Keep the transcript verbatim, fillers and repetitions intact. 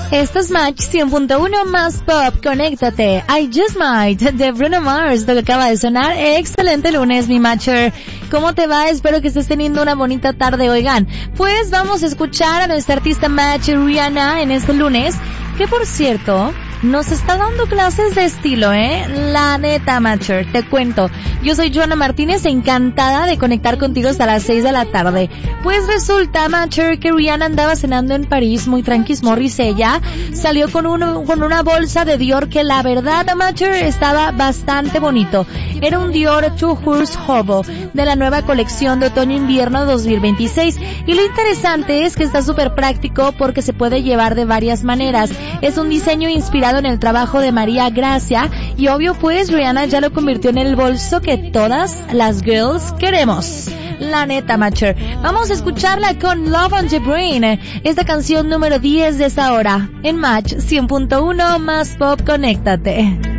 Esto es Match cien punto uno más Pop, conéctate. I Just Might de Bruno Mars, lo que acaba de sonar. Excelente lunes, mi Matcher. ¿Cómo te va? Espero que estés teniendo una bonita tarde. Oigan, pues vamos a escuchar a nuestra artista Match, Rihanna, en este lunes, que por cierto, nos está dando clases de estilo, ¿eh? La neta, Matcher, te cuento. Yo soy Joana Martínez, encantada de conectar contigo hasta las seis de la tarde. Pues resulta, Matcher, que Rihanna andaba cenando en París, muy tranquis morris ella. Salió con, un, con una bolsa de Dior que la verdad, Matcher, estaba bastante bonito. Era un Dior Two Horse Hobo de la nueva colección de otoño-invierno dos mil veintiséis. Y lo interesante es que está súper práctico porque se puede llevar de varias maneras. Es un diseño inspirado en el trabajo de María Gracia y obvio pues Rihanna ya lo convirtió en el bolso que todas las girls queremos. La neta, Matcher. Vamos a escucharla con Love on the Brain, esta canción número diez de esta hora en Match cien punto uno más Pop, conéctate.